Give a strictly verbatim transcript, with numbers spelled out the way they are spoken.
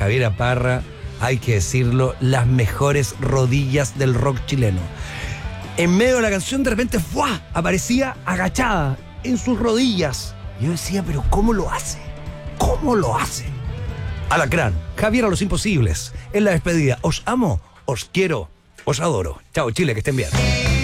Javiera Parra, hay que decirlo, las mejores rodillas del rock chileno. En medio de la canción, de repente, ¡fua!, aparecía agachada en sus rodillas. Yo decía, pero ¿cómo lo hace? ¿Cómo lo hace? Alacrán, Javiera Los Imposibles, en la despedida. Os amo, os quiero, os adoro. Chao, Chile, que estén bien.